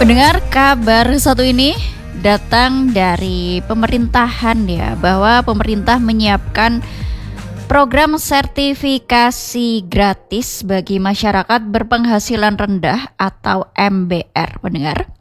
Pendengar, kabar satu ini datang dari pemerintahan ya, bahwa pemerintah menyiapkan program sertifikasi gratis bagi masyarakat berpenghasilan rendah atau MBR, pendengar.